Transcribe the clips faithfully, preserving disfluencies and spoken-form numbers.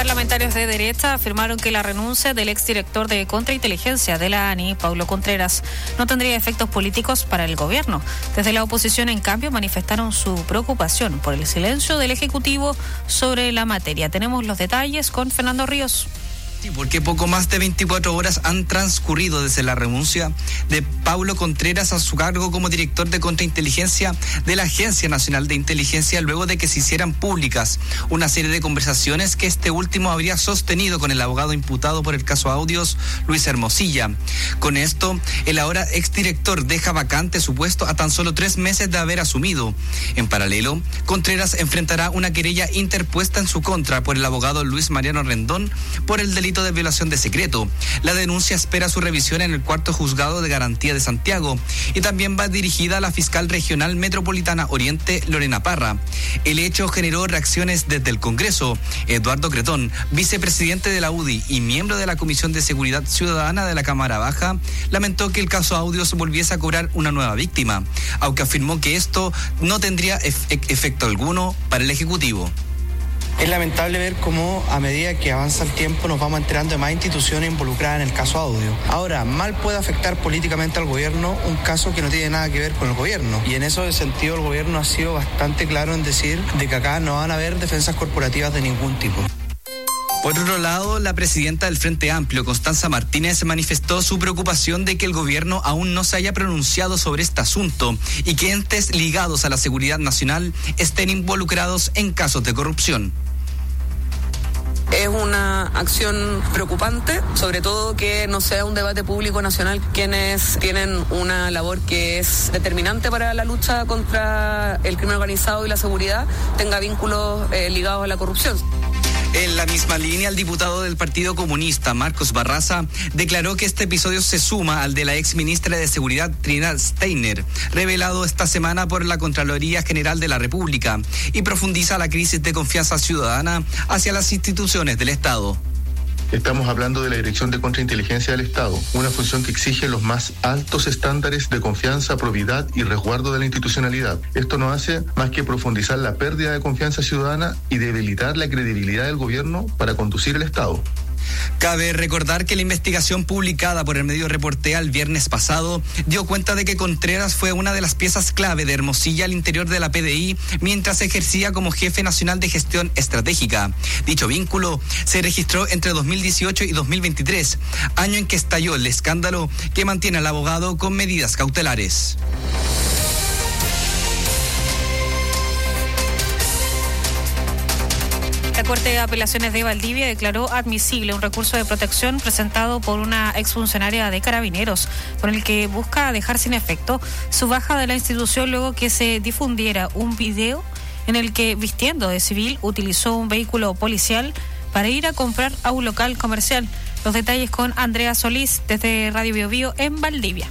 Parlamentarios de derecha afirmaron que la renuncia del exdirector de Contrainteligencia de la A N I, Paulo Contreras, no tendría efectos políticos para el gobierno. Desde la oposición, en cambio, manifestaron su preocupación por el silencio del Ejecutivo sobre la materia. Tenemos los detalles con Fernando Ríos. Sí, porque poco más de veinticuatro horas han transcurrido desde la renuncia de Paulo Contreras a su cargo como director de Contrainteligencia de la Agencia Nacional de Inteligencia, luego de que se hicieran públicas una serie de conversaciones que este último habría sostenido con el abogado imputado por el caso Audios, Luis Hermosilla. Con esto, el ahora exdirector deja vacante su puesto a tan solo tres meses de haber asumido. En paralelo, Contreras enfrentará una querella interpuesta en su contra por el abogado Luis Mariano Rendón por el delito de violación de secreto. La denuncia espera su revisión en el cuarto juzgado de garantía de Santiago y también va dirigida a la fiscal regional metropolitana Oriente, Lorena Parra. El hecho generó reacciones desde el Congreso. Eduardo Cretón, vicepresidente de la U D I y miembro de la Comisión de Seguridad Ciudadana de la Cámara Baja, lamentó que el caso Audios volviese a cobrar una nueva víctima, aunque afirmó que esto no tendría ef- efecto alguno para el Ejecutivo. Es lamentable ver cómo a medida que avanza el tiempo nos vamos enterando de más instituciones involucradas en el caso Audio. Ahora, mal puede afectar políticamente al gobierno un caso que no tiene nada que ver con el gobierno. Y en ese sentido el gobierno ha sido bastante claro en decir de que acá no van a haber defensas corporativas de ningún tipo. Por otro lado, la presidenta del Frente Amplio, Constanza Martínez, manifestó su preocupación de que el gobierno aún no se haya pronunciado sobre este asunto y que entes ligados a la seguridad nacional estén involucrados en casos de corrupción. Es una acción preocupante, sobre todo que no sea un debate público nacional. Quienes tienen una labor que es determinante para la lucha contra el crimen organizado y la seguridad tenga vínculos eh, ligados a la corrupción. En la misma línea, el diputado del Partido Comunista, Marcos Barraza, declaró que este episodio se suma al de la ex ministra de Seguridad, Trinidad Steiner, revelado esta semana por la Contraloría General de la República, y profundiza la crisis de confianza ciudadana hacia las instituciones del Estado. Estamos hablando de la Dirección de Contrainteligencia del Estado, una función que exige los más altos estándares de confianza, probidad y resguardo de la institucionalidad. Esto no hace más que profundizar la pérdida de confianza ciudadana y debilitar la credibilidad del gobierno para conducir el Estado. Cabe recordar que la investigación publicada por el medio Reportea el viernes pasado dio cuenta de que Contreras fue una de las piezas clave de Hermosilla al interior de la P D I mientras ejercía como jefe nacional de gestión estratégica. Dicho vínculo se registró entre dos mil dieciocho y dos mil veintitrés, año en que estalló el escándalo que mantiene al abogado con medidas cautelares. La Corte de Apelaciones de Valdivia declaró admisible un recurso de protección presentado por una exfuncionaria de Carabineros, con el que busca dejar sin efecto su baja de la institución luego que se difundiera un video en el que, vistiendo de civil, utilizó un vehículo policial para ir a comprar a un local comercial. Los detalles con Andrea Solís desde Radio Bio Bio en Valdivia.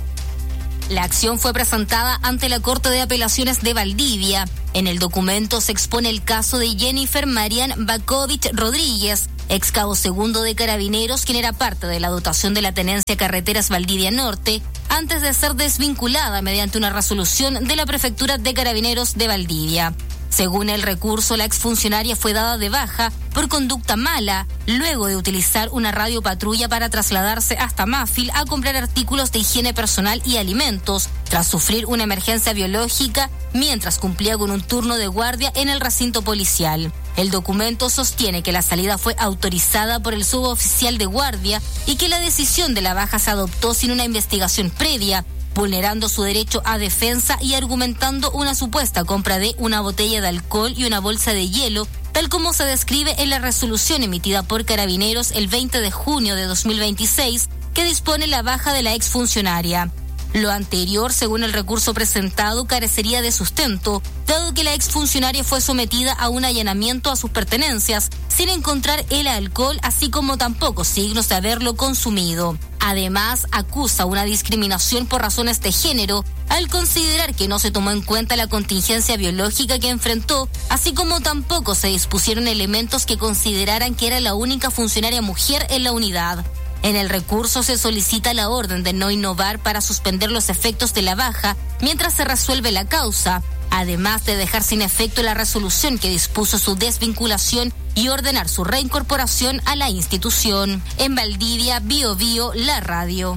La acción fue presentada ante la Corte de Apelaciones de Valdivia. En el documento se expone el caso de Jennifer Marian Bakovich Rodríguez, ex cabo segundo de Carabineros, quien era parte de la dotación de la Tenencia Carreteras Valdivia Norte, antes de ser desvinculada mediante una resolución de la Prefectura de Carabineros de Valdivia. Según el recurso, la exfuncionaria fue dada de baja por conducta mala, luego de utilizar una radiopatrulla para trasladarse hasta Mafil a comprar artículos de higiene personal y alimentos, tras sufrir una emergencia biológica mientras cumplía con un turno de guardia en el recinto policial. El documento sostiene que la salida fue autorizada por el suboficial de guardia y que la decisión de la baja se adoptó sin una investigación previa, vulnerando su derecho a defensa y argumentando una supuesta compra de una botella de alcohol y una bolsa de hielo, tal como se describe en la resolución emitida por Carabineros el veinte de junio de dos mil veintiséis, que dispone la baja de la exfuncionaria. Lo anterior, según el recurso presentado, carecería de sustento, dado que la exfuncionaria fue sometida a un allanamiento a sus pertenencias, sin encontrar el alcohol, así como tampoco signos de haberlo consumido. Además, acusa una discriminación por razones de género, al considerar que no se tomó en cuenta la contingencia biológica que enfrentó, así como tampoco se dispusieron elementos que consideraran que era la única funcionaria mujer en la unidad. En el recurso se solicita la orden de no innovar para suspender los efectos de la baja mientras se resuelve la causa. además de dejar sin efecto la resolución que dispuso su desvinculación y ordenar su reincorporación a la institución. En Valdivia, Bio Bio, la radio.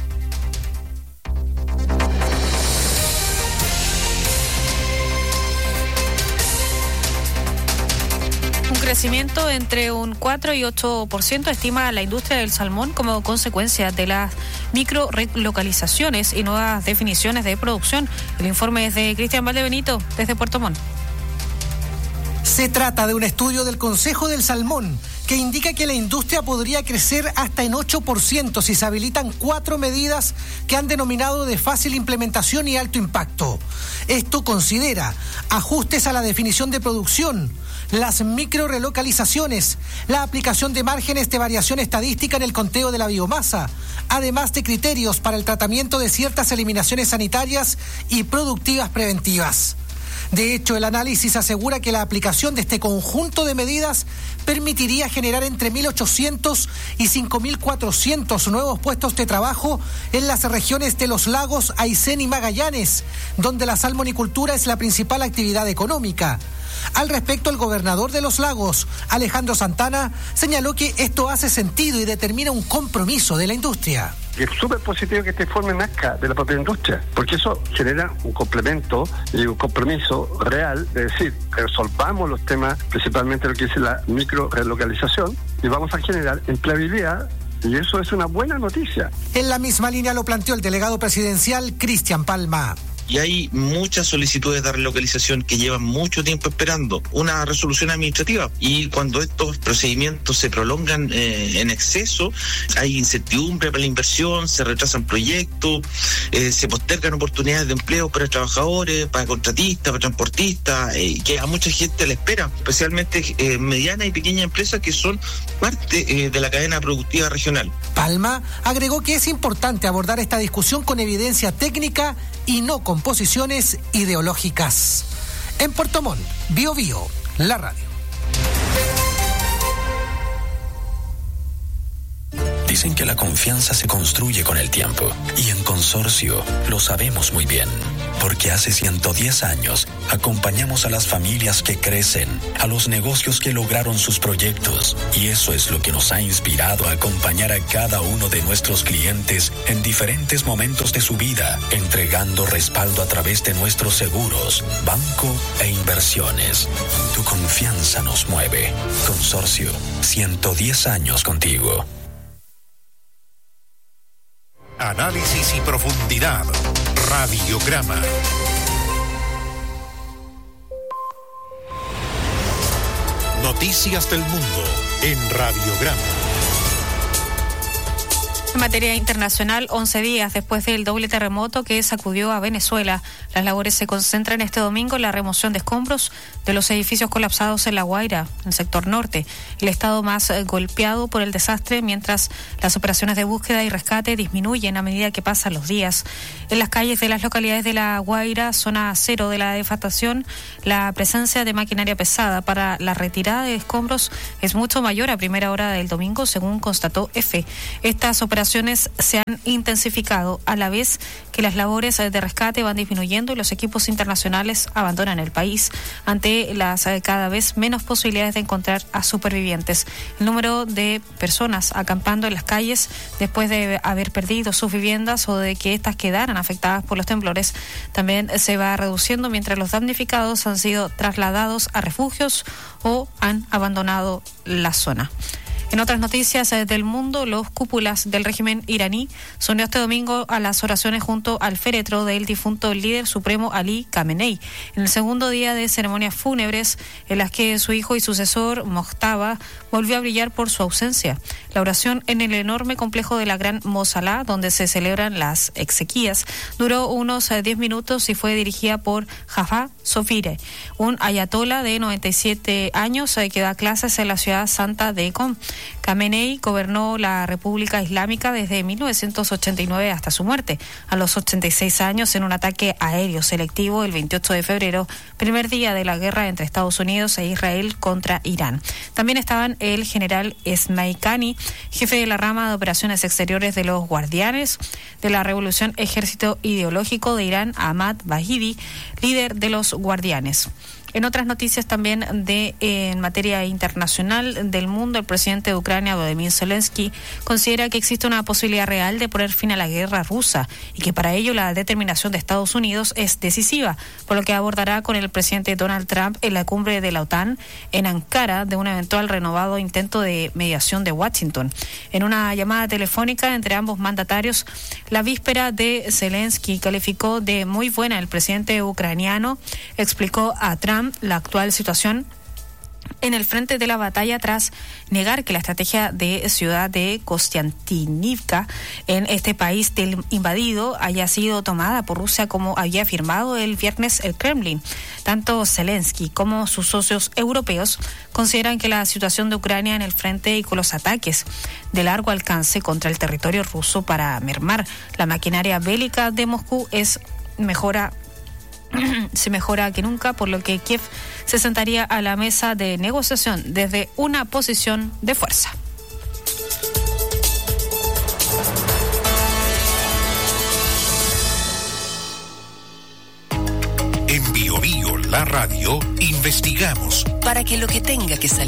Un crecimiento entre un cuatro y ocho por ciento estima la industria del salmón como consecuencia de las micro relocalizaciones y nuevas definiciones de producción. El informe es de Cristian Valdebenito desde Puerto Montt. Se trata de un estudio del Consejo del Salmón que indica que la industria podría crecer hasta en ocho por ciento si se habilitan cuatro medidas que han denominado de fácil implementación y alto impacto. Esto considera ajustes a la definición de producción, las micro relocalizaciones, la aplicación de márgenes de variación estadística en el conteo de la biomasa, además de criterios para el tratamiento de ciertas eliminaciones sanitarias y productivas preventivas. De hecho, el análisis asegura que la aplicación de este conjunto de medidas permitiría generar entre mil ochocientos y cinco mil cuatrocientos nuevos puestos de trabajo en las regiones de los lagos Aysén y Magallanes, donde la salmonicultura es la principal actividad económica. Al respecto, el gobernador de los lagos, Alejandro Santana, señaló que esto hace sentido y determina un compromiso de la industria. Es súper positivo que este informe nazca de la propia industria, porque eso genera un complemento y un compromiso real de decir, resolvamos los temas, principalmente lo que es la micro relocalización, y vamos a generar empleabilidad, y eso es una buena noticia. En la misma línea lo planteó el delegado presidencial Cristian Palma. Y hay muchas solicitudes de relocalización que llevan mucho tiempo esperando una resolución administrativa, y cuando estos procedimientos se prolongan eh, en exceso, hay incertidumbre para la inversión, se retrasan proyectos, eh, se postergan oportunidades de empleo para trabajadores, para contratistas, para transportistas, eh, que a mucha gente le espera, especialmente eh, medianas y pequeñas empresas que son parte eh, de la cadena productiva regional. Palma agregó que es importante abordar esta discusión con evidencia técnica y no con posiciones ideológicas. En Puerto Montt, Bio Bio, la radio. Dicen que la confianza se construye con el tiempo, y en Consorcio lo sabemos muy bien, porque hace ciento diez años acompañamos a las familias que crecen, a los negocios que lograron sus proyectos, y eso es lo que nos ha inspirado a acompañar a cada uno de nuestros clientes en diferentes momentos de su vida, entregando respaldo a través de nuestros seguros, banco e inversiones. Tu confianza nos mueve. Consorcio, ciento diez años contigo. Análisis y profundidad. Radiograma. Noticias del mundo en Radiograma. En materia internacional, once días después del doble terremoto que sacudió a Venezuela, las labores se concentran este domingo en la remoción de escombros de los edificios colapsados en La Guaira, en el sector norte, el estado más golpeado por el desastre, mientras las operaciones de búsqueda y rescate disminuyen a medida que pasan los días. En las calles de las localidades de La Guaira, zona cero de la devastación, la presencia de maquinaria pesada para la retirada de escombros es mucho mayor a primera hora del domingo, según constató EFE. Estas operaciones se han intensificado a la vez que las labores de rescate van disminuyendo y los equipos internacionales abandonan el país ante las cada vez menos posibilidades de encontrar a supervivientes. El número de personas acampando en las calles después de haber perdido sus viviendas o de que éstas quedaran afectadas por los temblores también se va reduciendo, mientras los damnificados han sido trasladados a refugios o han abandonado la zona. En otras noticias del mundo, los cúpulas del régimen iraní se unió este domingo a las oraciones junto al féretro del difunto líder supremo Ali Khamenei, en el segundo día de ceremonias fúnebres en las que su hijo y sucesor Mojtaba volvió a brillar por su ausencia. La oración en el enorme complejo de la Gran Mossalá, donde se celebran las exequias, duró unos diez minutos y fue dirigida por Jafar Sofire, un ayatola de noventa y siete años que da clases en la ciudad santa de Qom. Khamenei gobernó la República Islámica desde mil novecientos ochenta y nueve hasta su muerte, a los ochenta y seis años, en un ataque aéreo selectivo el veintiocho de febrero, primer día de la guerra entre Estados Unidos e Israel contra Irán. También estaban el general Esmail Qani, jefe de la rama de operaciones exteriores de los Guardianes de la Revolución Ejército Ideológico de Irán, Ahmad Vahidi, líder de los Guardianes. En otras noticias también de eh, en materia internacional del mundo, el presidente de Ucrania, Volodymyr Zelensky, considera que existe una posibilidad real de poner fin a la guerra rusa y que para ello la determinación de Estados Unidos es decisiva, por lo que abordará con el presidente Donald Trump en la cumbre de la OTAN en Ankara de un eventual renovado intento de mediación de Washington. En una llamada telefónica entre ambos mandatarios, la víspera de Zelensky calificó de muy buena el presidente ucraniano, explicó a Trump la actual situación en el frente de la batalla tras negar que la estrategia de ciudad de Kostiantynivka en este país del invadido haya sido tomada por Rusia como había afirmado el viernes el Kremlin. Tanto Zelensky como sus socios europeos consideran que la situación de Ucrania en el frente y con los ataques de largo alcance contra el territorio ruso para mermar la maquinaria bélica de Moscú es mejora se mejora que nunca, por lo que Kiev se sentaría a la mesa de negociación desde una posición de fuerza. En Bio Bio, la radio, investigamos para que lo que tenga que salir